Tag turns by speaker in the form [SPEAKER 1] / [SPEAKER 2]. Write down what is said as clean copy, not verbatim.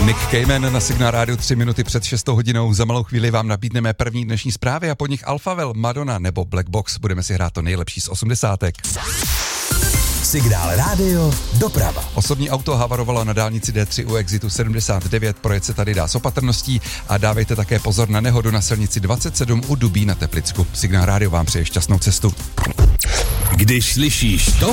[SPEAKER 1] Nick Cayman na Signál Rádiu 3 minuty před 6 hodinou. Za malou chvíli vám nabídneme první dnešní zprávy a po nich Alphavel, Madonna nebo Black Box. Budeme si hrát to nejlepší z 80.
[SPEAKER 2] Signál Rádio doprava.
[SPEAKER 1] Osobní auto havarovalo na dálnici D3 u exitu 79, projet se tady dá s opatrností a dávejte také pozor na nehodu na silnici 27 u Dubí na Teplicku. Signál Rádio vám přeje šťastnou cestu.
[SPEAKER 2] Když slyšíš tohle,